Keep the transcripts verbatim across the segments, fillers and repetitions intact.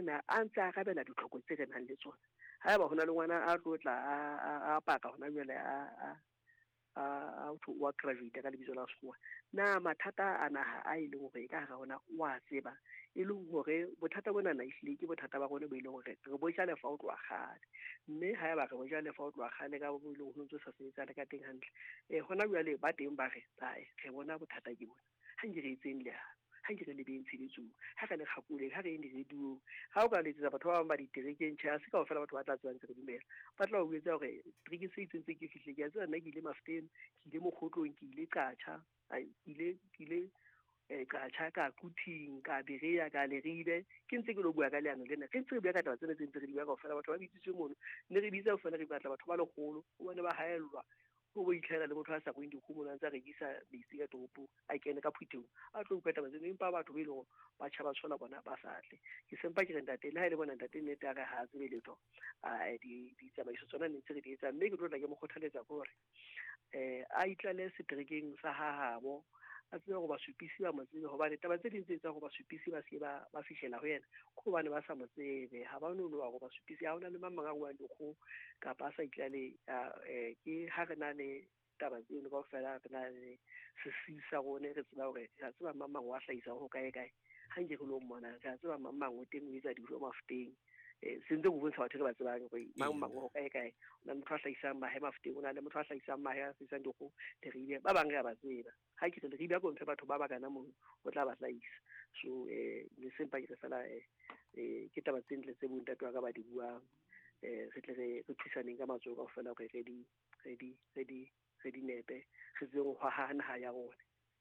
bona a ntse a rabela ditlhoko tse re nang le tsona ha ba hona le ngwana a tlotla a a paka hona jwale a a a wa graduate ka lebitso la sekgowa na mathata a naha a ile hore ka hara hona wa tseba e leng hore bothata bona na ihle ke bothata ba rona bo ile hore re bo jale fa o tloa gale mme ha ba re bo jale fa o tloa gale ka bo ile ho ntse sa sebetsa le ka teng hantle eh hona jwale ba teng ba re ai re bona bothata ke bona ha ngire itseng le ha ngire le beng tshebetso ha ka le khapule ha re indi redu ha o ka le tsa batho ba ba di terekeng tshia se ka ofela batho ba tla tswang tse dumela ba tla o etsa hore triki se itseng tse ke fihle ke tsa nna ke ile mafuteng ke ile mogotlong ke ile qacha ai ile ile eh qacha ka kuthing ka berea ka le ribe ke ntse ke lo bua ka leano lena ke ntse re bua ka taba tsena tse ntse re di bua ka ofela batho ba bitsitswe mono ne re bitsa ofela re batla batho ba le kgolo o bona ba haellwa go bo itlhela le motho a sa go indi khumona ntse re gisa bisi ka topo a kene ka phuteng a tlo ukweta bazeng empa batho ba ile ba tshaba tshola bona ba satle ke sempa ke re ntate le ha ile bona ntate ne ta ga ha tsebe letho a di di tsaba iso tsona ne ntse re di etsa mme ke tlo tla ke mo kgothaletsa gore eh a itlale setrekeng sa ha habo a tsebe go ba supisi ba motsebe go ba le taba tse dintse tsa go ba supisi ba se ba ba fihlela ho yena go bane ba sa motsebe ha ba no lo go ba supisi ha ona le mamanga wa go ka pa sa itlale eh ke ha re na le taba tseno go fela re na le se sisa gone re tseba gore ga tseba mamanga wa hlaisa go kae kae ha nge go lo mmona ga tseba mamanga o teng o etsa dijo mafuteng eh sentse go bontsha batho ba tsebang go mamanga go kae kae ona motho a hlaisang mahe mafuteng ona le motho a hlaisang mahe a se seng go le rile ba bang ga ba tseba ha ke re re ba go ntse batho ba ba kana mo o tla ba hlaisa so eh le sempa ke fela eh ke taba tsentle tse bo ntatwa ka ba di bua eh re tle re re thusaneng ka matso ka fela go re di re di re di re di nepe re tse go hahana ha ya rona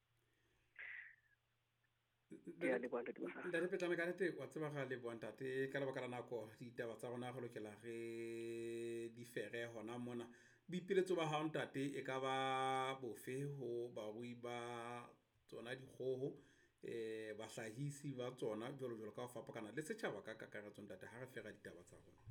ya le bona di ba nda re petla me ka nete wa tseba ga le bona tate ka le bakala nako di taba tsa gona go lokela ge di fere hona mona boipiletso ba ha ntate e ka ba bofe ho ba rui ba tsona di gogo eh ba hlahisi ba tsona jolo jolo ka fapakana le setšhaba ka kakaretso ntate ha re fera ditaba tsa gona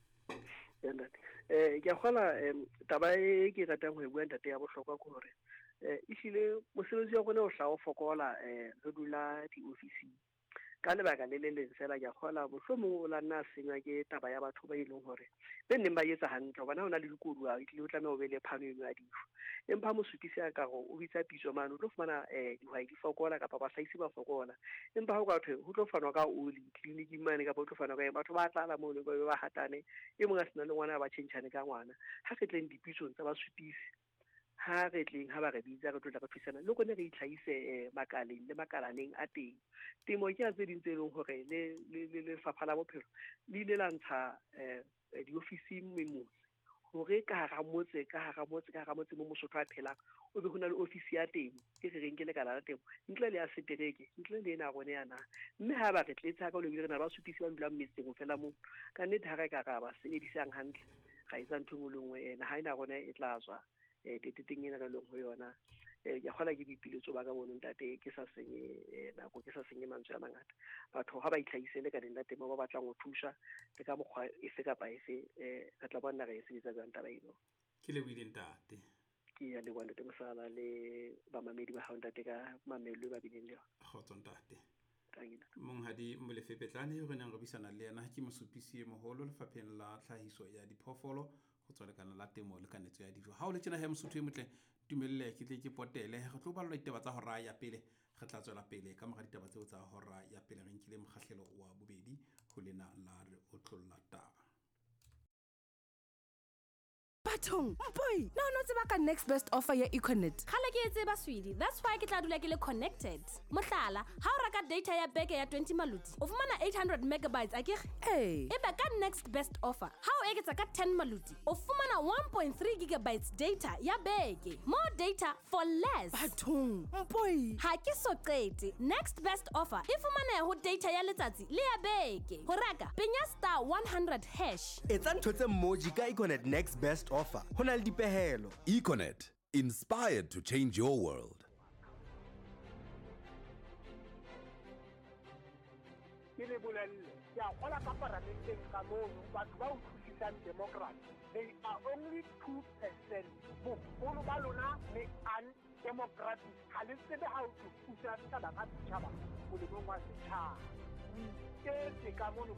yena eh ke gola taba e ke ratang go e bua ntate ya bohlokwa go hore eh isile mosebetsi wa gone o hla o fokola eh re dula di office ka lebaka le le le sela ya gola bohlomo o la nna senya ke taba ya batho ba ileng hore be nne ba yetsa hantle bana ona le dikodwa e tle o tlame o be le phano ya difu empa mo sutise ka go o bitsa pitso mano o tlo fumana eh dihwai di fokola ka ba hlaisi ba fokola empa ho ka thwe ho tlo fanwa ka oli clinic mane ka bo tlo fanwa ka batho ba tlala mo le ba hatane e monga sena le ngwana ba tshentshane ka ngwana ha ke tleng dipitso tsa ba sutise ha re tleng ha ba re bitsa re tla ka thusana le gone re itlhaise makaleng le makalaneng a teng temo ke a tse dintse leng hore le le le faphala bophelo le ile la ntsha eh di office memo hore ka ga motse ka ga motse ka ga motse mo mosotho a phelang o be hona le office ya temo e re reng ke le kala la temo ntle le ya setereke ntle le ena gone yana mme ha ba re tletsa ka lo le rena ba supisi ba dula mmetseng go fela mo ka nne thara ka ga ba se edisang hantle ga itsa ntho le ngwe ena ha ina gone e tla tswa eh teteteng ena ka leng ho yona eh ya gola ke dipiletso ba ka bona ntate ke sa senye na go ke sa senye mantswe a mangata batho ha ba itlhaisele ka nna temo ba batlang go thusa le ka mokgwa efe kapa efe eh re tla bona re se ditsa tsang taba eno ke le buile ntate ke ya le bona te mosala le ba mamedi ba ha ntate ka mamelo ba bineng le go tsontate mong hadi molefe petlane go nang go bisana le yena ke mosupisi moholo le fapeng la tlhahiso ya diphoofolo go tswalekana la temo le kanetso ya dijo ha o le tsena he mosuthu e motle tumelle ke tle ke potele go tlo balwa ditaba tsa hora ya pele re tla tswela pele ka moga ditaba tseo tsa hora ya pele re nkile mokgahlelo wa bobedi go lena la re o tlolla taba Bathong, boy, no no tseba ka next best offer ya Econet. Khala ke tseba swidi, that's why ke tla dula ke le connected. Mohlala, ha o reka data ya beke ya twenty maluti, o fumana eight hundred megabytes akere? Hey. Eba ka next best offer, ha o eketsa ka ten maluti, o fumana one point three gigabytes data ya beke. More data for less. Bathong, boy. Ha ke so qete. Next best offer, e fumana ho data ya letsatsi le ya beke. Ho reka, penya star one hundred hash. Etsa ntho tse moji ka Econet next best offer. Hona le dipehelo. Econet, inspired to change your world. Ile bolelle ya gola ka parlamenteng ka mono batho ba utlwisisang democracy they are only two percent mo bolo ba lona le undemocratic ha le tsebe ha o thusa ka ba ka tshaba go le mo wa setšhaba ke ka mono